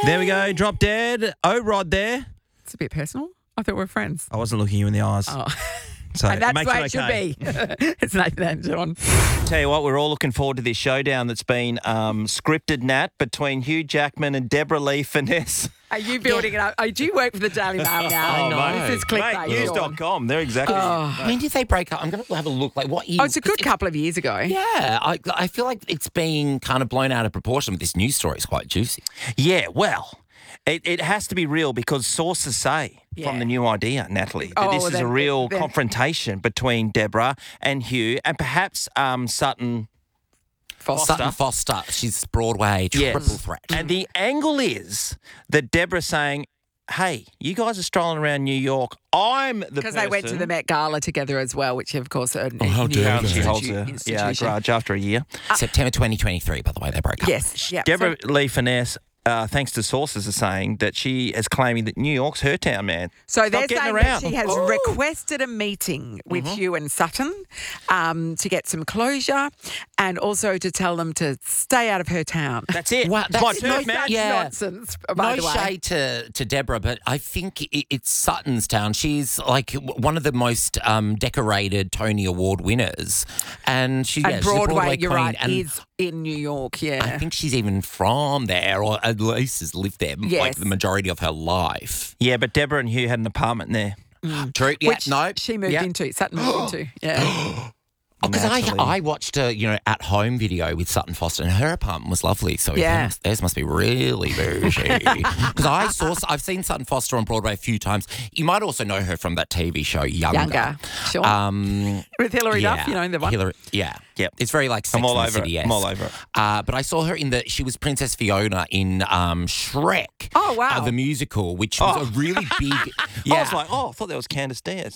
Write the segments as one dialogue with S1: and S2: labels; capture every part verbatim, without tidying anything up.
S1: There we go. Drop dead. O-Rod there.
S2: It's a bit personal. I thought we were friends.
S1: I wasn't looking you in the eyes.
S2: Oh.
S1: So
S2: and that's
S1: it
S2: the way
S1: makes
S2: it
S1: it okay.
S2: should be. It's Nathan and John.
S1: Tell you what, we're all looking forward to this showdown that's been um, scripted, Nat, between Hugh Jackman and Deborah Lee Finesse.
S2: Are you building it up? Oh, do you work for the Daily Mail now?
S3: I know.
S2: This is clickbait.
S1: Mate, news dot com. They're exactly.
S2: Oh.
S3: When did they break up? I'm going to have a look. Like, what year?
S2: Oh, it's a good couple of years ago.
S3: Yeah, I, I feel like it's being kind of blown out of proportion, but this news story is quite juicy.
S1: Yeah, well, it, it has to be real because sources say
S2: Yeah.
S1: from the New Idea, Natalie, that
S2: Oh,
S1: this
S2: well,
S1: is
S2: then-
S1: a real
S2: then-
S1: confrontation between Deborah and Hugh and perhaps um, Sutton.
S2: Foster.
S3: Sutton Foster, she's Broadway
S1: Yes.
S3: triple threat.
S1: And the angle is that Deborah's saying, hey, you guys are strolling around New York. I'm the
S2: Because they went to
S1: person-
S2: the Met Gala together as well, which of course are
S3: Oh, how dare
S1: Apparently
S3: they.
S1: she holds a yeah, grudge after a year.
S3: September twenty twenty-three, by the way, they broke up.
S2: Yes. Yeah.
S1: Deborah Lee Finesse, uh, thanks to sources, are saying that she is claiming that New York's her town, man.
S2: So
S1: Stop
S2: they're
S1: getting
S2: saying
S1: around.
S2: that she has
S1: Oh.
S2: requested a meeting with
S1: Mm-hmm.
S2: Hugh and Sutton um, to get some closure and also to tell them to stay out of her town.
S1: That's it.
S3: Wow,
S1: It's my
S3: that's
S1: turf,
S3: no-
S1: man.
S2: That's
S3: Yeah.
S2: nonsense, by
S3: No
S2: the way.
S3: shade to, to Deborah, but I think it, it's Sutton's town. She's like w- one of the most um, decorated Tony Award winners. And she,
S2: And
S3: yeah, she's a
S2: Broadway,
S3: Broadway
S2: you're
S3: queen.
S2: right,
S3: and
S2: is in New York, yeah.
S3: I think she's even from there, or at least has lived there like
S2: Yes.
S3: the majority of her life.
S1: Yeah, but Deborah and Hugh had an apartment there.
S3: True. Yeah,
S2: Which
S3: no.
S2: she moved
S3: yeah.
S2: into, Sutton moved into, yeah.
S3: Because I,
S1: Naturally.
S3: I watched a you know at home video with Sutton Foster, and her apartment was lovely. So
S2: Yeah.
S3: theirs, theirs must be really bougie. Because I saw I've seen Sutton Foster on Broadway a few times. You might also know her from that T V show Younger.
S2: Younger, sure.
S3: Um,
S2: With Hilary
S3: yeah,
S2: Duff, you know, the one.
S3: Hillary, yeah,
S1: Yep.
S3: It's very like Sex
S1: I'm all
S3: and the
S1: over it.
S3: City-esque.
S1: I'm all over it.
S3: Uh, but I saw her in the. She was Princess Fiona in um, Shrek.
S2: Oh, wow.
S3: uh, the musical, which was
S1: Oh.
S3: a really big.
S1: I
S3: Yeah.
S1: was like, oh, I thought that was Candace Diaz.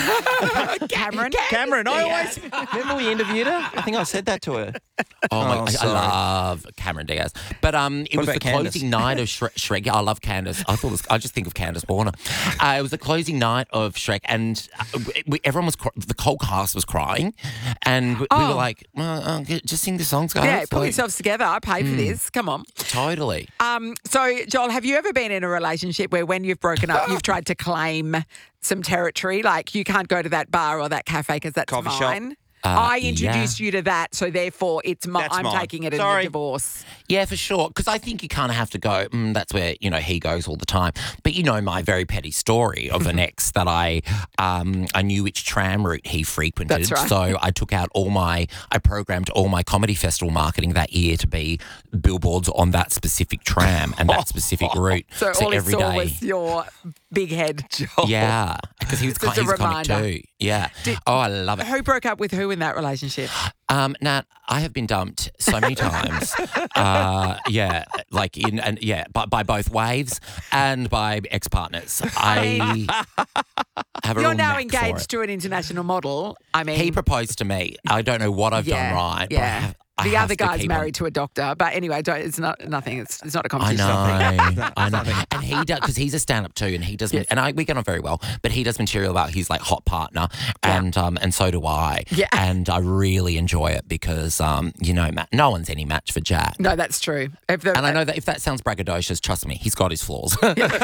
S2: Cameron.
S1: Cameron, I always remember we interviewed her. I think I said that to her.
S3: Oh, my!
S1: Oh,
S3: I, I
S1: sorry.
S3: love Cameron Diaz, but um, it
S1: What
S3: was the
S1: about Candace?
S3: closing night of Shrek. Shrek. Yeah, I love Candace. I thought it was, I just think of Candace Warner. Uh, it was the closing night of Shrek, and uh, we, everyone was cr- the whole cast was crying, and we, we
S2: Oh.
S3: were like, well, uh, just sing the songs, guys.
S2: Yeah, pull
S3: Like,
S2: yourselves together. I paid
S3: Hmm.
S2: for this. Come on.
S3: totally.
S2: Um, so, Joel, have you ever been in a relationship where when you've broken up, you've tried to claim some territory? Like you can't go to that bar or that cafe because that's
S1: Coffee shop.
S2: mine.
S3: Uh,
S2: I introduced you to that, so therefore it's my,
S1: That's
S2: I'm
S1: mine.
S2: taking it in
S1: Sorry.
S2: the divorce.
S3: Yeah, for sure. Because I think you kind of have to go, mm, that's where, you know, he goes all the time. But you know my very petty story of an ex that I um, I knew which tram route he frequented.
S2: That's right.
S3: So I took out all my, I programmed all my comedy festival marketing that year to be billboards on that specific tram and that specific route.
S2: So, all he
S3: every
S2: saw
S3: day.
S2: was your big head.
S3: Yeah, because he was,
S2: Just
S3: ki-
S2: a
S3: he's a comic
S2: reminder.
S3: too. Yeah. oh, I love it.
S2: Who broke up with who in that relationship?
S3: Um, Nat, I have been dumped so many times. uh, yeah, like in and yeah, by, by both waves and by ex-partners. I have a
S2: You're
S3: real
S2: now
S3: knack for
S2: engaged
S3: it.
S2: to an international model. I mean,
S3: He proposed to me. I don't know what I've
S2: yeah,
S3: done right.
S2: Yeah.
S3: But I have, I
S2: the
S3: have
S2: other
S3: to
S2: guy's
S3: keep on-
S2: married to a doctor, but anyway, don't, it's not nothing. It's, it's not a
S3: I
S2: competition.
S3: know, I know, and he does because he's a stand-up too, and he does,
S2: Yes.
S3: and I we get on very well. But he does material about his like hot partner, and um, and so do I.
S2: Yeah.
S3: and I really enjoy it because um, you know, ma- no one's any match for Jack.
S2: No, that's true. If the,
S3: And I know that if that sounds braggadocious, trust me, he's got his flaws.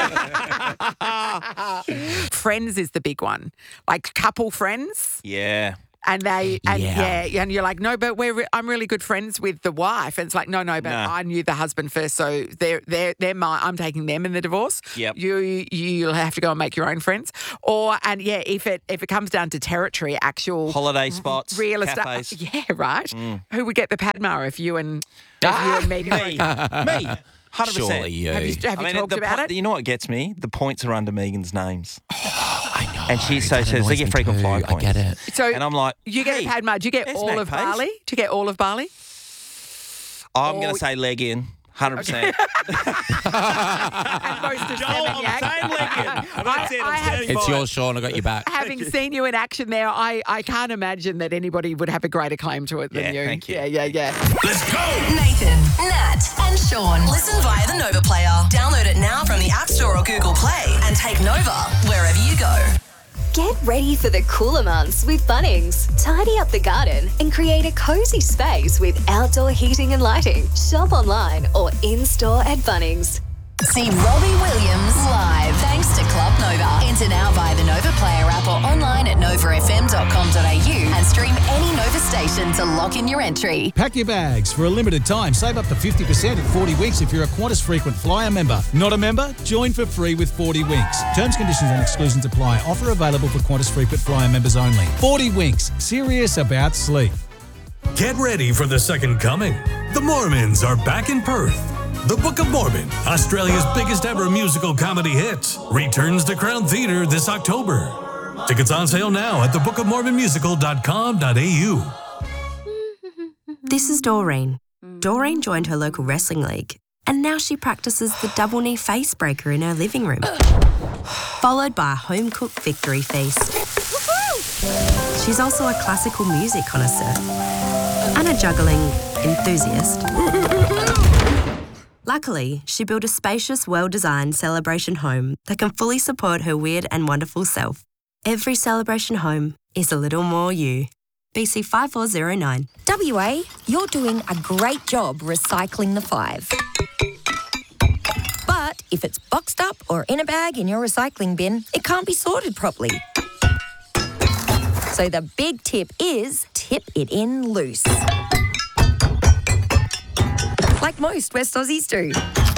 S2: Friends is the big one, like couple friends.
S1: Yeah.
S2: And they, and
S3: Yeah.
S2: yeah. and you're like, no, but we're, re- I'm really good friends with the wife. And it's like, no, no, but
S1: No.
S2: I knew the husband first, so they're, they're, they're my, I'm taking them in the divorce.
S1: Yep.
S2: You, you'll have to go and make your own friends. Or, and yeah, if it, if it comes down to territory, actual
S1: Holiday spots,
S2: real
S1: cafes.
S2: estate. Yeah, right. Who would get the Padma if you and, if you and me?
S1: Me. Me. one hundred percent.
S3: Surely you.
S2: Have you, have you
S1: I mean,
S2: talked
S1: the
S2: about
S1: po-
S2: it?
S1: You know what gets me? The points are under Megan's names.
S3: I know.
S1: And she so
S3: that
S1: says they
S3: annoys
S1: get
S3: me
S1: frequent
S3: too.
S1: flyer
S3: I
S1: points.
S3: get it.
S2: So
S1: And I'm like,
S2: you get
S1: hey,
S2: a Padma. Do you get
S1: there's
S2: all of
S1: Magpace.
S2: Bali? Do you get all of Bali?
S1: I'm
S2: Or-
S1: going to say leg in. one hundred percent.
S2: And most of
S1: Joel, I'm
S2: Seminyak.
S1: saying leg in. And that's it.
S2: I
S1: I'm
S2: have-
S1: standing
S3: It's
S1: by it.
S3: yours, Sean. I got your back.
S2: Having seen you in action there, I, I can't imagine that anybody would have a greater claim to it than
S1: Yeah,
S2: you.
S1: thank you.
S2: Yeah, yeah, yeah.
S4: Nathan, Nat, and Sean. Listen via the Nova Player. Download it now from the App Store or Google Play and take Nova wherever you go.
S5: Get ready for the cooler months with Bunnings. Tidy up the garden and create a cozy space with outdoor heating and lighting. Shop online or in-store at Bunnings.
S4: See Robbie Williams live thanks to Club Nova. Enter now via the Nova Player app or online at nova f m dot com dot a u and stream any Nova station to lock in your entry.
S6: Pack your bags. For a limited time, save up to fifty percent at forty Winks if you're a Qantas Frequent Flyer member. Not a member? Join for free with forty Winks. Terms, conditions and exclusions apply. Offer available for Qantas Frequent Flyer members only. forty Winks. Serious about sleep.
S7: Get ready for the second coming. The Mormons are back in Perth. The Book of Mormon, Australia's biggest ever musical comedy hit, returns to Crown Theatre this October. Tickets on sale now at the book of mormon musical dot com dot a u.
S8: This is Doreen. Doreen joined her local wrestling league, and now she practices the double knee face breaker in her living room, followed by a home-cooked victory feast. She's also a classical music connoisseur and a juggling enthusiast. Luckily, she built a spacious, well-designed celebration home that can fully support her weird and wonderful self. Every celebration home is a little more you. B C five four zero nine.
S9: W A, you're doing a great job recycling the five. But if it's boxed up or in a bag in your recycling bin, it can't be sorted properly. So the big tip is tip it in loose. Like most West Aussies do.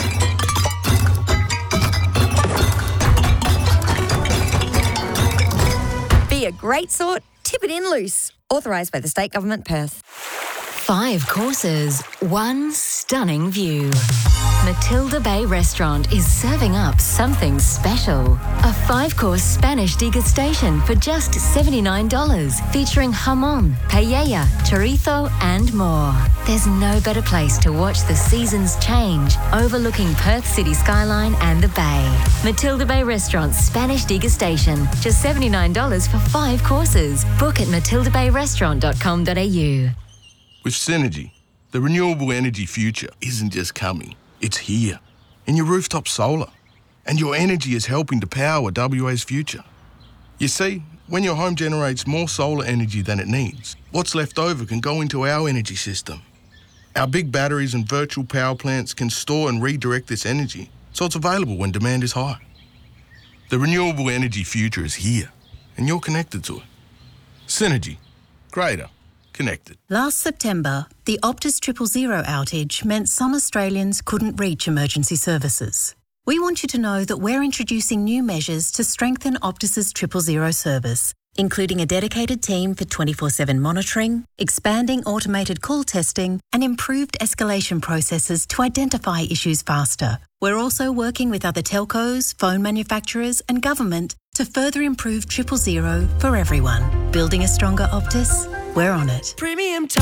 S9: Be a great sort, tip it in loose. Authorised by the State Government, Perth.
S10: Five courses, one stunning view. Matilda Bay Restaurant is serving up something special. A five-course Spanish degustation for just seventy-nine dollars, featuring jamón, paella, chorizo and more. There's no better place to watch the seasons change, overlooking Perth city skyline and the bay. Matilda Bay Restaurant's Spanish degustation, just seventy-nine dollars for five courses. Book at matilda bay restaurant dot com dot a u.
S11: With Synergy, the renewable energy future isn't just coming, it's here. In your rooftop solar. And your energy is helping to power W A's future. You see, when your home generates more solar energy than it needs, what's left over can go into our energy system. Our big batteries and virtual power plants can store and redirect this energy, so it's available when demand is high. The renewable energy future is here, and you're connected to it. Synergy. Greater. Connected.
S12: Last September, the Optus Triple Zero outage meant some Australians couldn't reach emergency services. We want you to know that we're introducing new measures to strengthen Optus's Triple Zero service, including a dedicated team for twenty-four seven monitoring, expanding automated call testing, and improved escalation processes to identify issues faster. We're also working with other telcos, phone manufacturers, and government to further improve Triple Zero for everyone. Building a stronger Optus? We're on it.
S13: Premium time.